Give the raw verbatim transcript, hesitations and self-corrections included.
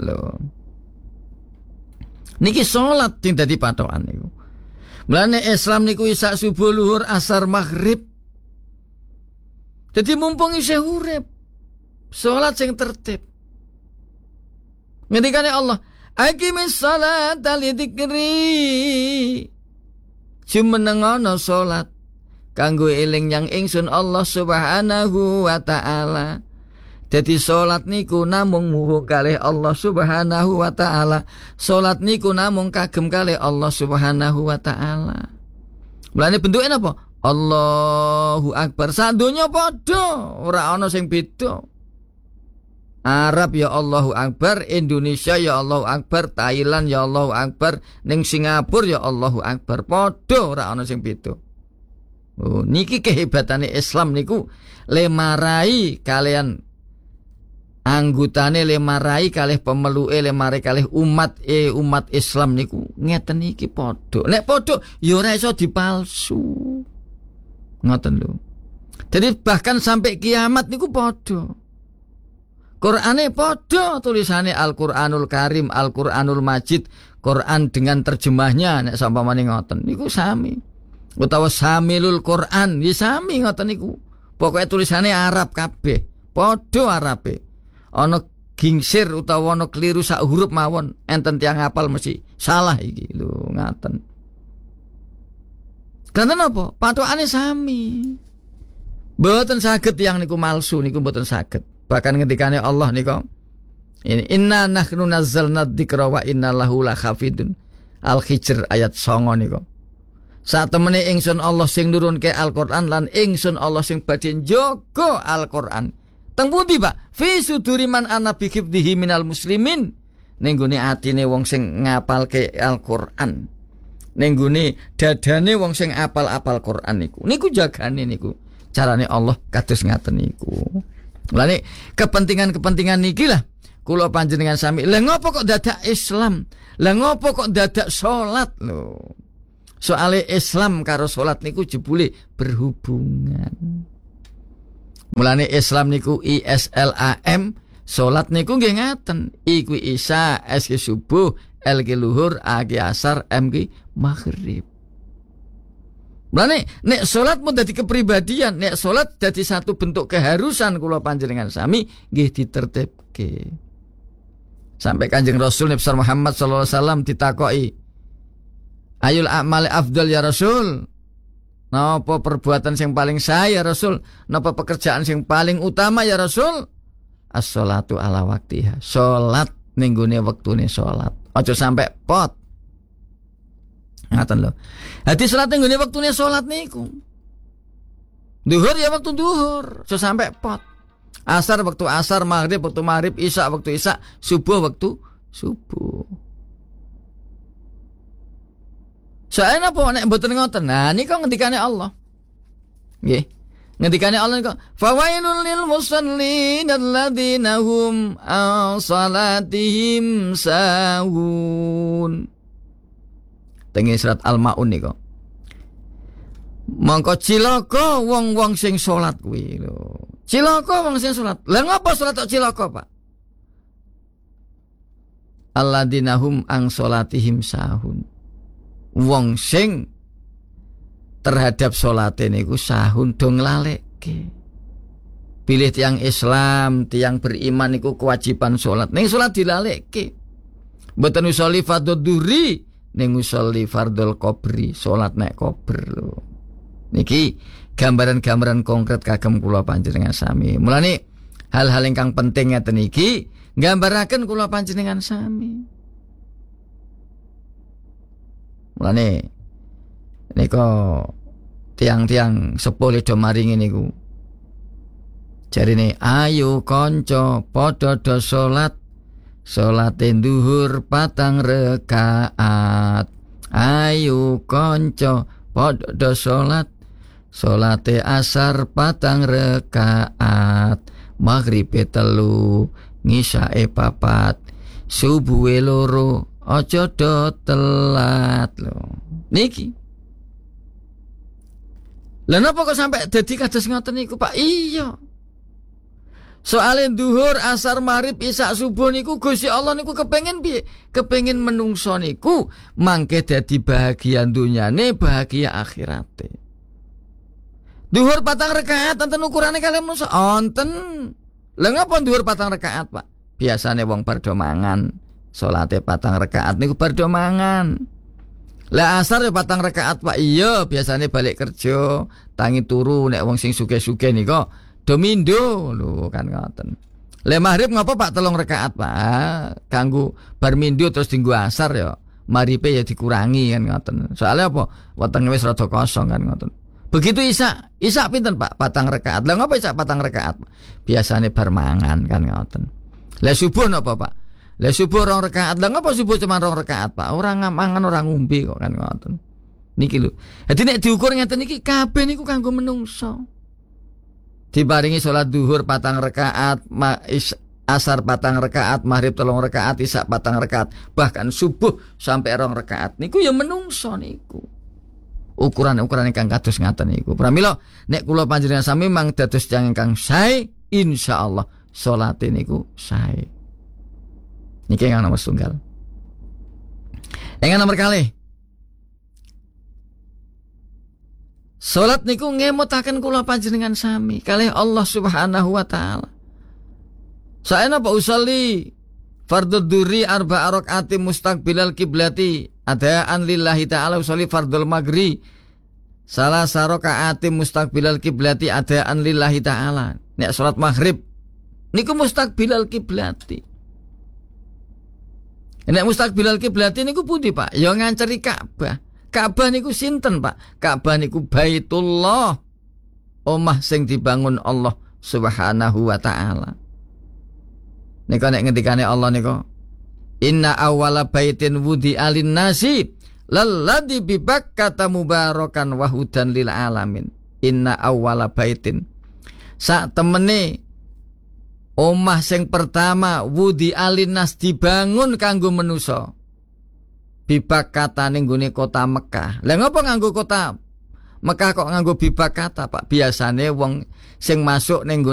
lho. Niki salat sing dadi patokan niku. Mulane Islam niku isak subuh, luhur, asar, maghrib. Jadi mumpung isih urip, salat sing tertib. Ngendikane Allah, aqimis salata li dzikri. Jumenengono salat kanggo eling yang ingsun Allah Subhanahu wa taala. Dadi salat niku namung muhung kalih Allah Subhanahu wa taala. Salat niku namung kagem kalih Allah Subhanahu wa taala. Mulane bentuke napa? Allahu Akbar. Sadonya padha, ora ana sing beda. Arab ya Allahu Akbar, Indonesia ya Allahu Akbar, Thailand ya Allahu Akbar, ning Singapura ya Allahu Akbar. Padha, ora ana sing beda. Oh, niki kehebatane Islam niku le marai kalian anggotane, le marai kalih pemeluke, le marai kalih umat e umat Islam niku ngeten iki padha. Nek padha ya ora iso dipalsu. Ngoten lho. Jadi bahkan sampai kiamat niku padha. Qur'ane padha, tulisane Al-Qur'anul Karim, Al-Qur'anul Majid, Quran dengan terjemahnya nek sampamane ngoten niku sami. Utawa Samilul Quran, ya sami ngoten niku. Pokoke tulisane Arab kabeh, padha Arabe. Ana gingsir utawa ana keliru sak huruf mawon, enten tiyang hafal mesti salah iki lho, ngaten. Karena napa? Pathokane sami. Mboten saged tiyang niku malsu niku mboten saged. Bahkan ngendikane Allah niku, ini inna nahnu nazzalna dzikra wa inna lahu lahafidun. Al-Hijr ayat songo niku. Saat temene ingsun Allah sing nurunke Al-Qur'an lan ingsun Allah sing badhe njaga Al-Qur'an. Teng pundi, Pak? Fi suduri man ana bi hifdhihi minal muslimin. Ning gone atine wong sing ngapalke Al-Qur'an. Ning gone dadane wong sing apal-apal Qur'an niku. Niku jagane niku. Carane Allah kados ngaten niku. Lah nek kepentingan-kepentingan niki lah kula panjenengan sami. Lah ngopo kok dadak Islam? Lah ngopo kok dadak salat lho? Soale Islam karo salat niku jebule berhubungan. Mulane Islam niku I S L A M, salat niku nggih ngaten. I kuwi Isya, S ki subuh, L ki luhur, A ki asar, M ki maghrib. Mulane nek salat mun dadi kepribadian, nek salat dadi satu bentuk keharusan kula panjenengan sami nggih ditertibke. Sampai Kanjeng Rasul Nabi Muhammad sallallahu alaihi wasallam ditakoki, ayul a'mali afdal ya Rasul. Napa perbuatan sing paling saya ya Rasul? Napa pekerjaan sing paling utama ya Rasul? As-sholatu ala waktiha. Salat ning gone wektune salat. Aja sampai pot. Ngaten lho. Dadi salat ning gone wektune salat niku. Duhur ya waktu duhur, aja sampai pot. Asar waktu asar, maghrib waktu maghrib, isya waktu isya, subuh waktu subuh. Soalnya apa nek mboten ngoten. Nah niku ngendikane Allah. Nggih. Ngendikane Allah niku, "Fawailul lil musallin alladzina hum an salatihim sahun." Teng surat Al-Maun niku. Mangko cilaka wong-wong sing salat kuwi lho. Cilaka wong sing salat. Lah ngapa salat kok cilaka, Pak? Alladzina hum an salatihim sahun. Wong sing terhadap salate niku sahun dong lalekke. Pilih tiang Islam, tiang beriman niku kewajiban salat. Ning salat dilalekke. Mboten usolli fardhu dzuri, ning usolli fardhul qabri, salat nek kubur lho. Niki gambaran-gambaran konkret kagem kula panjenengan sami. Mulane hal-hal ingkang penting ngeten iki nggambaraken kula panjenengan sami. Mulane niku tiang-tiang sepuh do maringi niku. Jarine ayo kanca padha do salat. Salate nduhur patang rakaat. Ayo kanca padha do salat. Salate asar patang rakaat. Maghribe telu, ngisyae papat, subuhe loro. Aja do telat lho. Niki. Lah napa kok sampai dadi kados ngoten niku, Pak? Iya. Soale duhur, asar, maghrib, isya, subuh niku Gusti Allah niku kepengin piye? Kepengin menungso niku mangke dadi bahagia dunyane, bahagia akhirate. Duhur patang rakaat enten ukurane kalian menungso. Onten. Lah ngapa duhur patang rakaat, Pak? Biasane wong padha mangan. Salate patang rakaat niku padha mangan. Lah asar ya patang rakaat, Pak. Iya, biasane balik kerja, tangi turu nek wong sing sugih-sugih nika domindo lho kan ngoten. Le maghrib ngapa Pak telung rakaat Pak? Ah, kanggo bar mindo terus dinggo asar ya. Maripe ya dikurangi kan ngoten. Soalnya apa? Wetenge wis rada kosong kan ngoten. Begitu isya, isya pinten Pak? Patang rakaat. Lah ngapa isya patang rakaat? Biasane bar mangan kan ngoten. Le subuh napa Pak? Le subuh rong rakaat. Lah ngapa subuh cuma rong rakaat Pak? Ora mangan ora ngombe kok kan ngoten. Niki lho. Dadi nek diukur ngeten iki kabeh niku kanggo menungso. Dibaringi sholat duhur patang rakaat, asar patang rakaat, maghrib telung rakaat, isya patang rakaat, bahkan subuh sampai rong rakaat. Niku ya menungso niku. Ukuran-ukuran ingkang kados ngaten niku. Pramila nek kula panjenengan sami mang dados tiyang ingkang sae, insyaallah salate niku sae. Niki yang nomor setunggal. Yang nomor kalih. Salat niku ngemutaken kula panjenengan sami kalih Allah Subhanahu wa taala. Saya napa usolli fardhu dzuri arba'a rakaati mustaqbilal kiblati adaan lillahi ta'ala usolli fardhul maghrib salah sarakaati mustaqbilal kiblati adaan lillahi ta'ala. Nek salat maghrib niku mustaqbilal kiblati. Nek mustaqbilal kiblati niku pundi Pak? Ya nganceri Ka'bah. Ka'bah niku sinten Pak? Ka'bah niku Baitullah. Omah sing dibangun Allah Subhanahu wa taala. Nika nek ngendikane Allah nika, inna awwala baitin wudi alin nasi lalladzi bi Bakkata mubarakan wa hudan lil alamin. Inna awwala baitin. Sak temene omah sing pertama wudi alin nas dibangun kanggo manusa. Bibakata ning nggone kota Mekah. Lah ngapa nganggo kota Mekah kok nganggo bibakata Pak? Biasane wong sing masuk ning